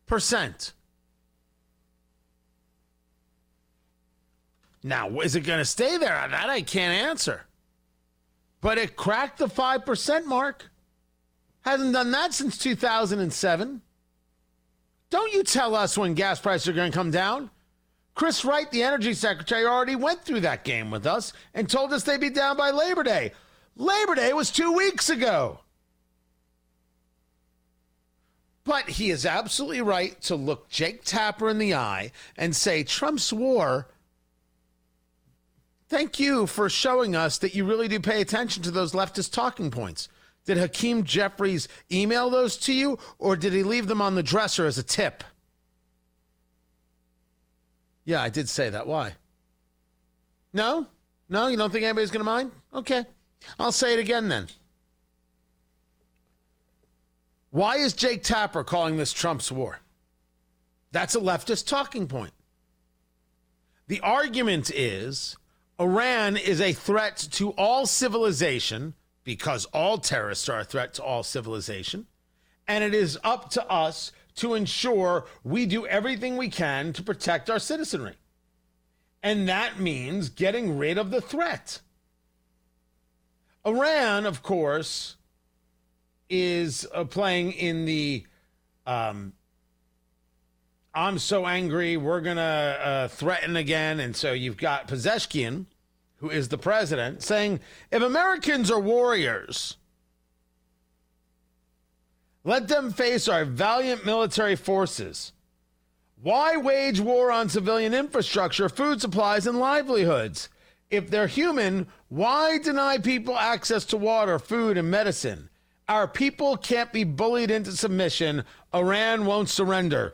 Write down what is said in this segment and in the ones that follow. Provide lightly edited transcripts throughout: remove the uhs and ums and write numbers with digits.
Now, is it going to stay there? That I can't answer. But it cracked the 5% mark. Hasn't done that since 2007. Don't you tell us when gas prices are going to come down. Chris Wright, the energy secretary, already went through that game with us and told us they'd be down by Labor Day. Labor Day was 2 weeks ago. But he is absolutely right to look Jake Tapper in the eye and say, Trump's war, thank you for showing us that you really do pay attention to those leftist talking points. Did Hakeem Jeffries email those to you, or did he leave them on the dresser as a tip? Yeah, I did say that. Why? No? No, you don't think anybody's going to mind? Okay. I'll say it again then. Why is Jake Tapper calling this Trump's war? That's a leftist talking point. The argument is Iran is a threat to all civilization because all terrorists are a threat to all civilization, and it is up to us to ensure we do everything we can to protect our citizenry. And that means getting rid of the threat. Iran, of course, is playing in the I'm so angry, we're going to threaten again. And so you've got Pezeshkian, who is the president, saying, if Americans are warriors, let them face our valiant military forces. Why wage war on civilian infrastructure, food supplies, and livelihoods? If they're human, why deny people access to water, food, and medicine? Our people can't be bullied into submission. Iran won't surrender.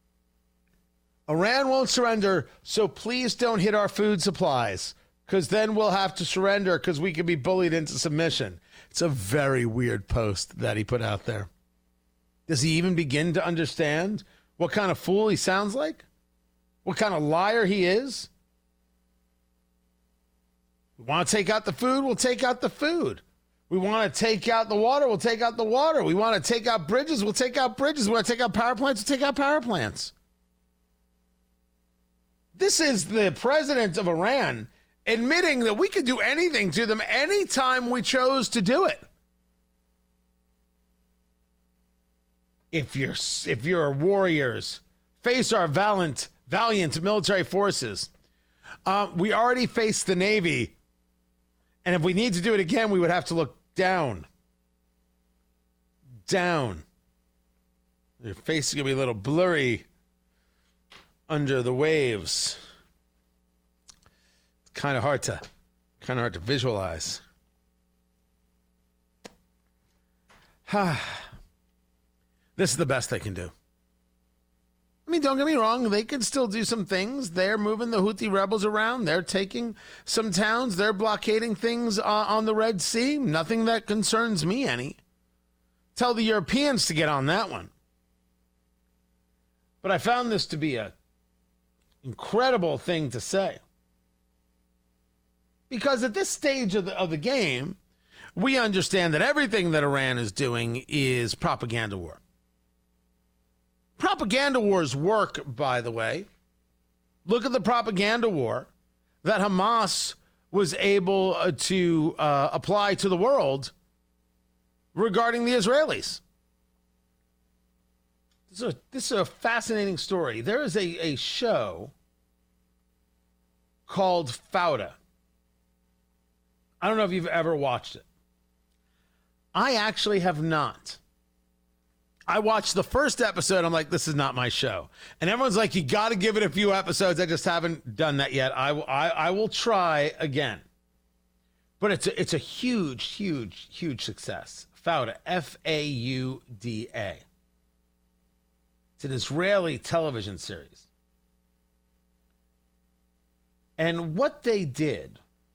Iran won't surrender, so please don't hit our food supplies, because then we'll have to surrender because we could be bullied into submission. It's a very weird post that he put out there. Does he even begin to understand what kind of fool he sounds like? What kind of liar he is? We want to take out the food? We'll take out the food. We want to take out the water? We'll take out the water. We want to take out bridges? We'll take out bridges. We want to take out power plants? We'll take out power plants. This is the president of Iran admitting that we could do anything to them anytime we chose to do it. If you're warriors, face our valiant military forces. We already faced the Navy, and if we need to do it again, we would have to look down. Down. Your face is gonna be a little blurry under the waves. It's kind of hard to visualize. This is the best they can do. I mean, don't get me wrong. They can still do some things. They're moving the Houthi rebels around. They're taking some towns. They're blockading things on the Red Sea. Nothing that concerns me any. Tell the Europeans to get on that one. But I found this to be an incredible thing to say. Because at this stage of the game, we understand that everything that Iran is doing is propaganda war. Propaganda wars work, by the way. Look at the propaganda war that Hamas was able to apply to the world regarding the Israelis. This is a fascinating story. There is a show called Fauda. I don't know if you've ever watched it. I actually have not. I watched the first episode. I'm like, this is not my show. And everyone's like, you got to give it a few episodes. I just haven't done that yet. I will try again. But it's a huge, huge, huge success. Fauda, F-A-U-D-A. It's an Israeli television series. And what they did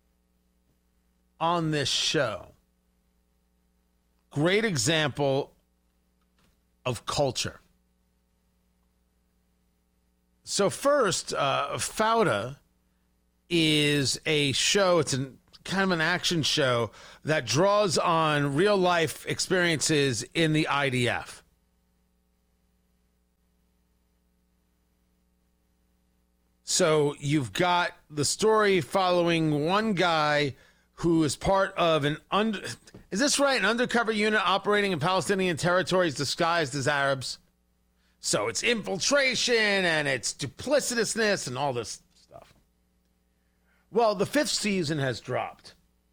on this show, great example of culture. So first, Fauda is a show. It's kind of an action show that draws on real life experiences in the IDF. So you've got the story following one guy who is part of is this right? An undercover unit operating in Palestinian territories disguised as Arabs. So it's infiltration and it's duplicitousness and all this stuff. Well, the 5th season has dropped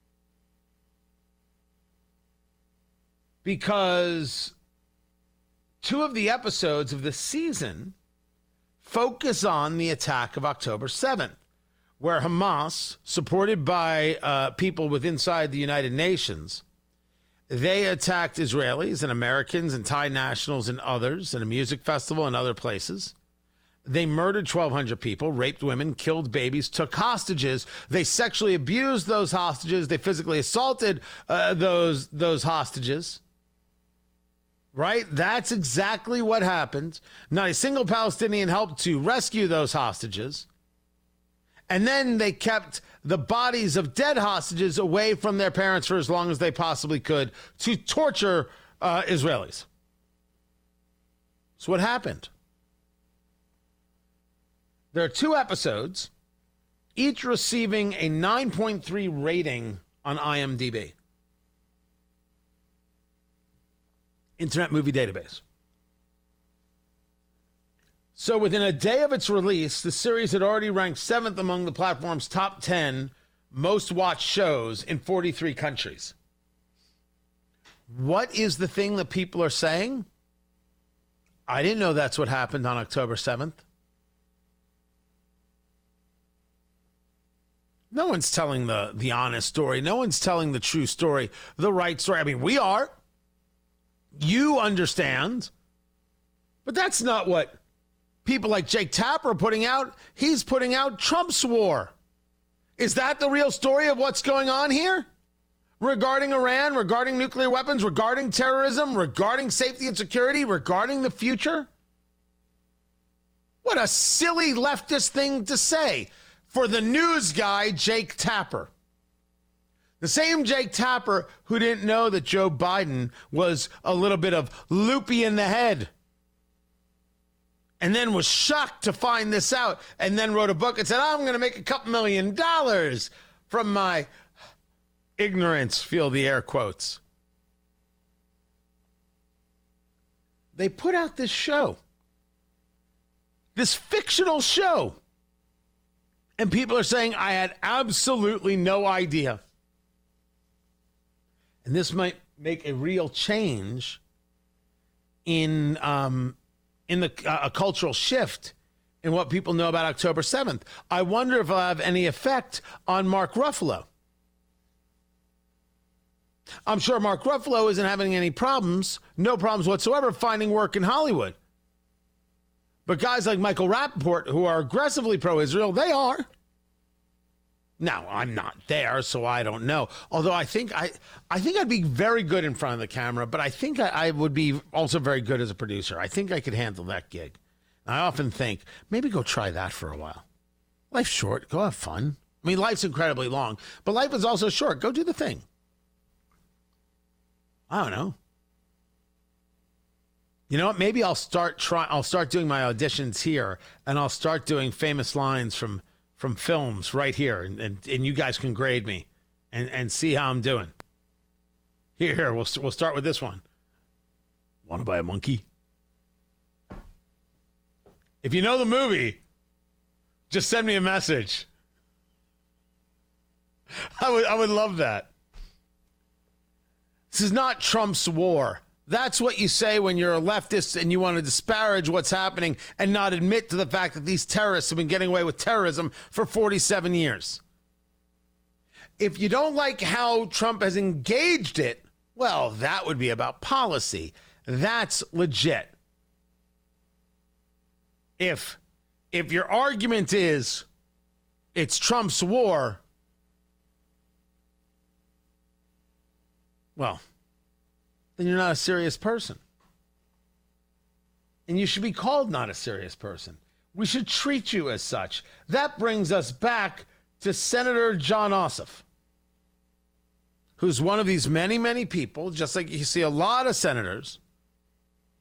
because 2 of the episodes of the season focus on the attack of October 7th, where Hamas, supported by people with inside the United Nations, they attacked Israelis and Americans and Thai nationals and others at a music festival and other places. They murdered 1,200 people, raped women, killed babies, took hostages. They sexually abused those hostages. They physically assaulted those hostages. Right? That's exactly what happened. Not a single Palestinian helped to rescue those hostages. And then they kept the bodies of dead hostages away from their parents for as long as they possibly could to torture Israelis. So what happened? There are 2 episodes, each receiving a 9.3 rating on IMDb. Internet Movie Database. So within a day of its release, the series had already ranked 7th among the platform's top 10 most watched shows in 43 countries. What is the thing that people are saying? I didn't know that's what happened on October 7th. No one's telling the honest story. No one's telling the true story, the right story. I mean, we are. You understand. But that's not what people like Jake Tapper are putting out. He's putting out Trump's war. Is that the real story of what's going on here? Regarding Iran, regarding nuclear weapons, regarding terrorism, regarding safety and security, regarding the future? What a silly leftist thing to say for the news guy, Jake Tapper. The same Jake Tapper who didn't know that Joe Biden was a little bit of loopy in the head and then was shocked to find this out and then wrote a book and said, I'm going to make a couple $1 million from my ignorance, feel the air quotes. They put out this show, this fictional show, and people are saying, I had absolutely no idea. And this might make a real change in a cultural shift in what people know about October 7th. I wonder if it'll have any effect on Mark Ruffalo. I'm sure Mark Ruffalo isn't having any problems, no problems whatsoever, finding work in Hollywood. But guys like Michael Rappaport, who are aggressively pro-Israel, they are. Now, I'm not there, so I don't know. Although I think I'd be very good in front of the camera, but I think I would be also very good as a producer. I think I could handle that gig. I often think, maybe go try that for a while. Life's short. Go have fun. I mean, life's incredibly long, but life is also short. Go do the thing. I don't know. You know what? Maybe I'll start doing my auditions here, and I'll start doing famous lines from films right here, and you guys can grade me and see how I'm doing. Here, we'll start with this one. Want to buy a monkey? If you know the movie, just send me a message. I would love that. This is not Trump's war. That's what you say when you're a leftist and you want to disparage what's happening and not admit to the fact that these terrorists have been getting away with terrorism for 47 years. If you don't like how Trump has engaged it, well, that would be about policy. That's legit. If your argument is it's Trump's war, well, then you're not a serious person. And you should be called not a serious person. We should treat you as such. That brings us back to Senator Jon Ossoff, who's one of these many, many people, just like you see a lot of senators,